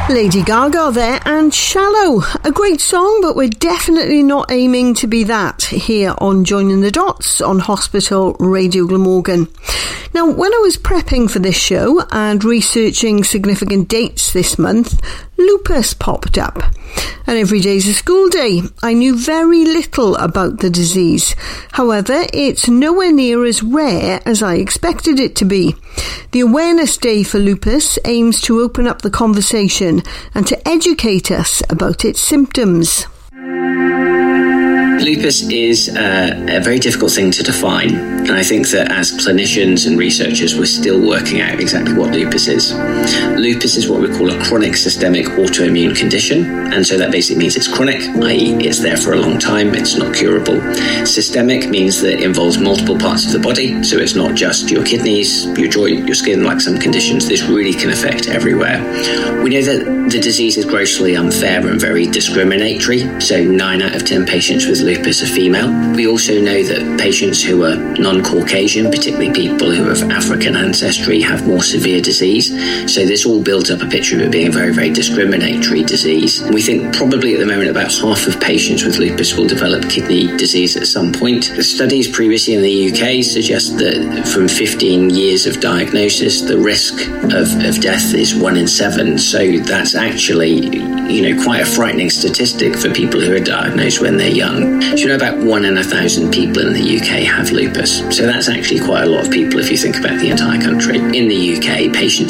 Lady Gaga there, and Shallow. A great song, but we're definitely not aiming to be that here on Joining the Dots on Hospital Radio Glamorgan. Now, when I was prepping for this show and researching significant dates this month, lupus popped up. And every day's a school day. I knew very little about the disease. However, it's nowhere near as rare as I expected it to be. The Awareness Day for Lupus aims to open up the conversation and to educate us about its symptoms. Lupus is a very difficult thing to define, and I think that as clinicians and researchers we're still working out exactly what lupus is. Lupus is what we call a chronic systemic autoimmune condition, and so that basically means it's chronic, i.e. it's there for a long time, it's not curable. Systemic means that it involves multiple parts of the body, so it's not just your kidneys, your joint, your skin, like some conditions. This really can affect everywhere. We know that the disease is grossly unfair and very discriminatory, so 9 out of 10 patients with lupus are female. We also know that patients who are non-Caucasian, particularly people who have African ancestry, have more severe disease. So this all builds up a picture of it being a very, very discriminatory disease. We think probably at the moment about half of patients with lupus will develop kidney disease at some point. The studies previously in the UK suggest that from 15 years of diagnosis, the risk of death is 1 in 7. So that's actually, quite a frightening statistic for people who are diagnosed when they're young. So about 1 in 1,000 people in the UK have lupus. So that's actually quite a lot of people if you think about the entire country. In the UK, patients